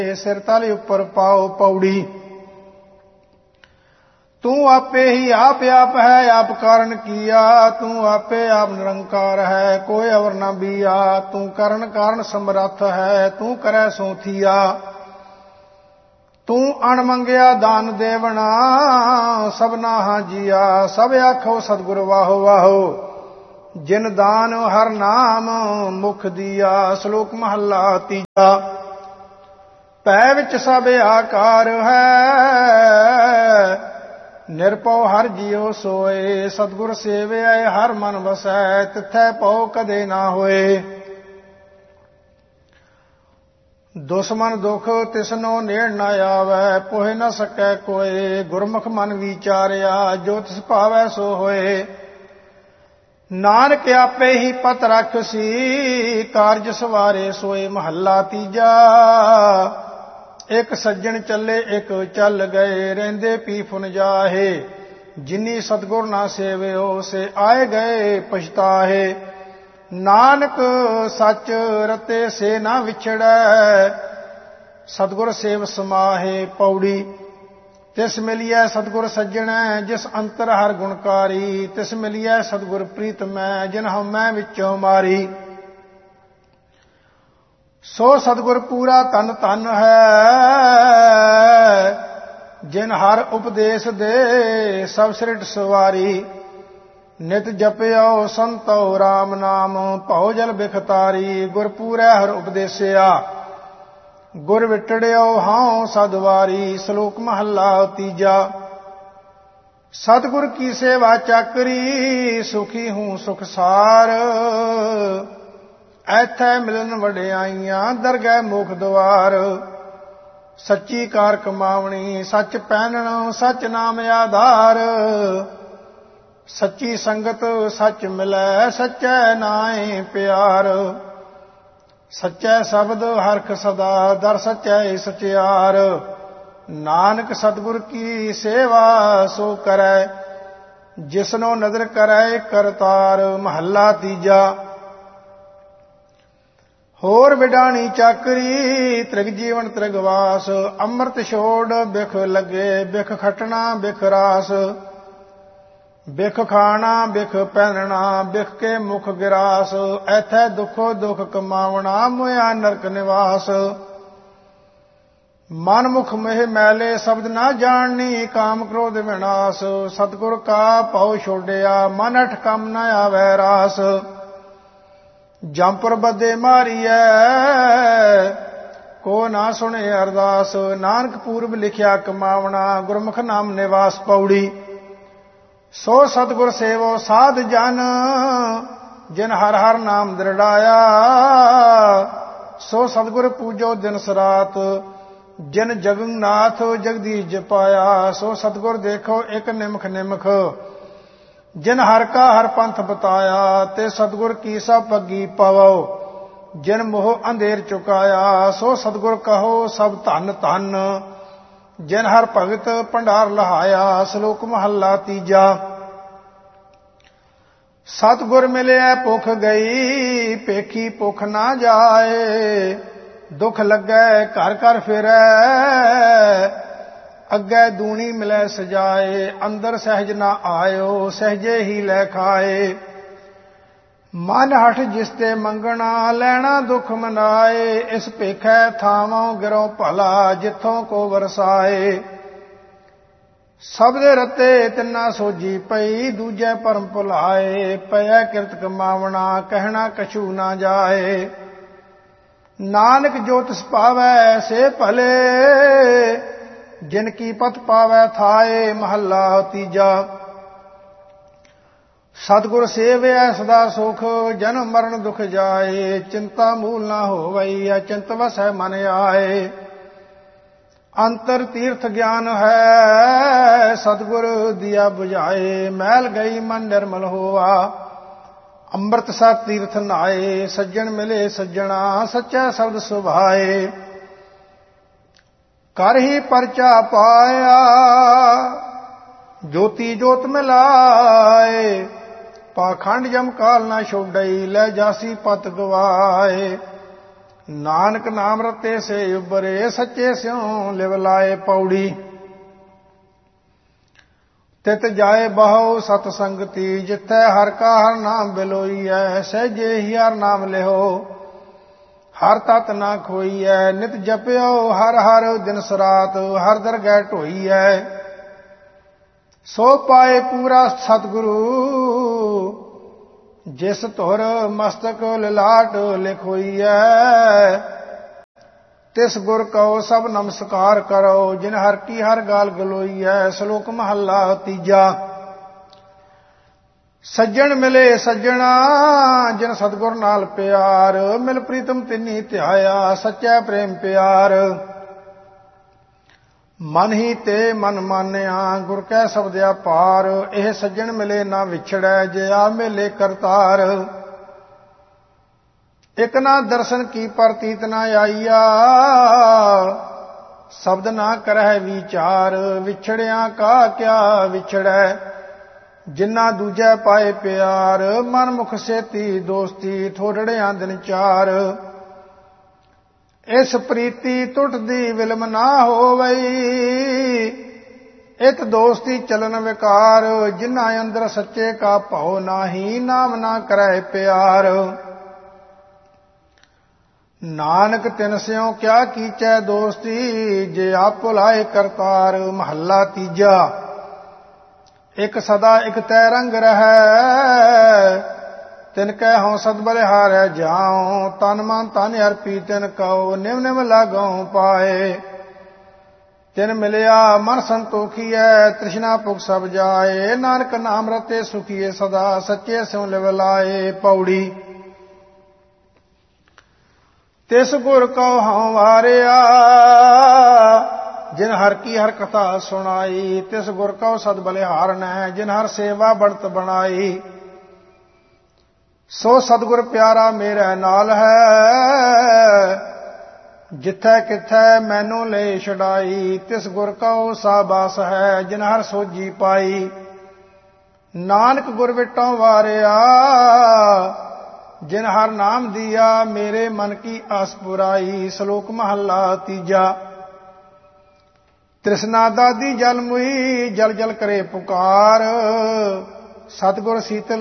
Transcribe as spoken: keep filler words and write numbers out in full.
सिर तल उपर पाओ पौड़ी। तू आपे ही आप आप है आप कारण किया, तू आपे आप निरंकार है कोई अवर न बिया। तू करण कारण समर्थ है तू करे सो थिया। तू अण मंगया दान देवना सबना हां जिया। सब आखो सतगुरु वाहो वाहो जिन दान हर नाम मुख दिया। श्लोक महला तीजा। पै विच सब आकार है निरपौ हर जियो सोए। सतगुर सेवे हर मन वसै तिथै पौ कदे ना होए। दुश्मन दुख तिसनो नेड़ न आवै पोहे न सकै कोई। गुरमुख मन विचारिया जो तिस पावै सो होए। नानक आपे ही पत रखसी कारज सवारे सोए। महला तीजा। एक सज्जन चले एक चल गए रहंदे पी फुन जाहे। जिनी सतगुर ना सेवियो से आए गए पछताहे। नानक सच रते से ना विछड़ै सतगुर सेव समाहे। पौड़ी। तिस मिलिए सतगुर सज्जणै जिस अंतर हर गुणकारी। तिस मिलिए सतगुर प्रीतमै जिन हमै विचों मारी। सो सतगुर पूरा तन तन है जिन हर उपदेश दे सब सृट सवारी। नित जपियो संतो राम नाम भौ जल बिखतारी। गुर पूरै हर उपदेसिया गुर विटड़ियो हां सदवारी। श्लोक महला तीजा। सतगुर की सेवा चाकरी सुखी हूं सुख सार। ऐथै मिलन वड्याइयां दरगह मुख द्वार। सच्ची कार कमावणी सच पैनण सच नाम आधार। सच्ची संगत सच मिलै सच्चै नाए प्यार। सच्चै शब्द हरख सदा दर सच्चै सचियार। नानक सतगुर की सेवा सो करै जिसनो नदर करै करतार। महला तीजा। होर विडाणी चाकरी त्रिग जीवन त्रिगवास। अमृत छोड़ बिख लगे बिख खटना बिख रास। बिख खाना बिख पहनना बिख के मुख गिरास। ऐथै दुखो दुख कमावना मोया नरक निवास। मन मुख मोह मैले शब्द ना जाननी काम क्रोध विनाश। सतगुर का भौ छोड़िया मन अठ कम न आवै रास। जंपुर बदे मारिए को ना सुने अरदास। नानक पूर्व लिखिया कमावना गुरमुख नाम निवास। पौड़ी। सो सतगुर सेवो साध जन जिन हर हर नाम दृढ़ाया। सो सतगुर पूजो दिन सरात जिन जगन्नाथ जगदीश जपाया। सो सतगुर देखो एक निमख निमख जिन हर का हर पंथ बताया। ते सतगुर की सब पगी पवो जिन मोह अंधेर चुकाया। सो सतगुर कहो सब धन धन जिन हर भगत भंडार लहाया। श्लोक महला तीजा। सतगुर मिले भुख गई पेखी भुख ना जाए। दुख लगे घर घर फिरै अगे दूनी मिलै सजाए। अंदर सहज ना आयो सहजे ही लै खाए। मन हठ जिसते मंगना लैना दुख मनाए। इस भेखै थावों गिरों भला जिथों को वरसाए। सब दे रते तिन्ना सोजी पई दूजे परम भुलाए। पै किरत कमावना कहना कछू ना जाए। नानक जो तिस पावै से भले जिनकी पत पावै थाए। महला तीजा। सतगुर सेवै सदा सुख जन्म मरण दुख जाए। चिंता मूल ना होवई अचिंत वसै मन आए। अंतर तीर्थ ज्ञान है सतगुर दिया बुझाए। मैल गई मन निर्मल होआ अमृत सा तीर्थ नाए। सज्जन मिले सज्जना सच्चा शब्द सुभाए। कर ही परचा पाया ज्योति जोत मिलाए। पाखंड जम काल न छोड़ई लै जासी पत गवाए। ਨਾਨਕ ਨਾਮ ਰਤੇ ਸੇ ਉਬਰੇ ਸੱਚੇ ਸਿਉ ਲਿਵ ਲਾਏ ਪੌੜੀ। ਤਿਤ ਜਾਏ ਬਹੁ ਸਤ ਸੰਗਤੀ ਜਿੱਥੈ ਹਰ ਕਾ ਹਰ ਨਾਮ ਬਿਲੋਈਐ। ਸਹਿਜੇ ਹੀ ਹਰ ਨਾਮ ਲਿਓ ਹਰ ਤਤ ਨਾ ਖੋਈਐ। ਨਿਤ ਜਪਿਓ ਹਰ ਹਰ ਦਿਨ ਸਰਾਤ ਹਰ ਦਰਗਹਿ ਢੋਈਐ। ਸੋ ਪਾਏ ਪੂਰਾ ਸਤਿਗੁਰੂ ਜਿਸ ਧੁਰ ਮਸਤਕ ਲਲਾਟ ਲਿਖੋਈਐ। ਤਿਸ ਗੁਰ ਕਉ ਸਭ ਨਮਸਕਾਰ ਕਰੋ ਜਿਨ ਹਰ ਕੀ ਹਰ ਗਾਲ ਗਲੋਈਐ। ਸ਼ਲੋਕ ਮਹੱਲਾ ਤੀਜਾ। ਸੱਜਣ ਮਿਲੇ ਸੱਜਣਾ ਜਿਨ ਸਤਿਗੁਰ ਨਾਲ ਪਿਆਰ। ਮਿਲ ਪ੍ਰੀਤਮ ਤਿਨੀ ਧਿਆਇਆ ਸੱਚਾ ਪ੍ਰੇਮ ਪਿਆਰ। ਮਨ ਹੀ ਤੇ ਮਨ ਮਾਨਿਆ ਗੁਰ ਕੈ ਸ਼ਬਦਿਆ ਪਾਰ। ਇਹ ਸੱਜਣ ਮਿਲੇ ਨਾ ਵਿਛੜੈ ਜੇ ਆ ਮਿਲੇ ਕਰਤਾਰ। ਇਕ ਨਾ ਦਰਸ਼ਨ ਕੀ ਪ੍ਰਤੀਤ ਨਾ ਆਈਆ ਸ਼ਬਦ ਨਾ ਕਰਹਿ ਵਿਚਾਰ। ਵਿਛੜਿਆ ਕਾ ਕਿਆ ਵਿਛੜੈ ਜਿਨਾ ਦੂਜੈ ਪਾਏ ਪਿਆਰ। ਮਨ ਮੁਖ ਸੇਤੀ ਦੋਸਤੀ ਥੋੜੜਿਆਂ ਦਿਨ ਚਾਰ। ਇਸ ਪ੍ਰੀਤੀ ਟੁੱਟਦੀ ਵਿਲਮ ਨਾ ਹੋਵਈ ਇਤ ਦੋਸਤੀ ਚਲਨ ਵਿਕਾਰ। ਜਿਨਾ ਅੰਦਰ ਸੱਚੇ ਕਾ ਭਉ ਨਾਹੀ ਨਾਮ ਨਾ ਕਰੈ ਪਿਆਰ। ਨਾਨਕ ਤਿਨ ਸਿਉ ਕਿਆ ਕੀਚੈ ਦੋਸਤੀ ਜੇ ਆਪ ਭੁਲਾਏ ਕਰਤਾਰ। ਮਹੱਲਾ ਤੀਜਾ। ਇਕ ਸਦਾ ਇਕ ਤੈ ਰੰਗ ਰਹੈ ਤਿਨ ਕੈ ਹਉ ਸਦ ਬਲਿਹਾਰੈ ਜਾਉ। ਤਨ ਮਨ ਤਨ ਅਰਪੀ ਤਿਨ ਕਉ ਨਿਮ ਨਿਮ ਲਾਗਉ ਪਾਏ। ਤਿਨ ਮਿਲਿਆ ਮਨ ਸੰਤੋਖੀਐ ਤ੍ਰਿਸ਼ਨਾ ਭੁਖ ਸਭ ਜਾਏ। ਨਾਨਕ ਨਾਮ ਰਤੇ ਸੁਖੀਏ ਸਦਾ ਸੱਚੇ ਸਿਉ ਲਿਵ ਲਾਏ ਪੌੜੀ। ਤਿਸ ਗੁਰ ਕਉ ਹਉ ਵਾਰਿਆ ਜਿਨ ਹਰ ਕੀ ਹਰ ਕਥਾ ਸੁਣਾਈ। ਤਿਸ ਗੁਰ ਕਉ ਸਦ ਬਲਿਹਾਰਨੈ ਜਿਨ ਹਰ ਸੇਵਾ ਬਣਤ ਬਣਾਈ। ਸੋ ਸਤਿਗੁਰ ਪਿਆਰਾ ਮੇਰੇ ਨਾਲ ਹੈ ਜਿੱਥੈ ਕਿਥੈ ਮੈਨੂੰ ਲੈ ਛਡਾਈ। ਤਿਸ ਗੁਰ ਕਉ ਸਾਬਾਸ ਹੈ ਜਿਨ ਹਰ ਸੋਝੀ ਪਾਈ। ਨਾਨਕ ਗੁਰ ਵਿਟੋਂ ਵਾਰਿਆ ਜਿਨ ਹਰ ਨਾਮ ਦੀਆ ਮੇਰੇ ਮਨ ਕੀ ਆਸ ਪੁਰਾਈ। ਸ਼ਲੋਕ ਮਹੱਲਾ ਤੀਜਾ। ਤ੍ਰਿਸ਼ਨਾ ਦਾਦੀ ਜਲ ਮੁਈ ਜਲ ਜਲ ਕਰੇ ਪੁਕਾਰ। ਸਤਿਗੁਰ ਸੀਤਲ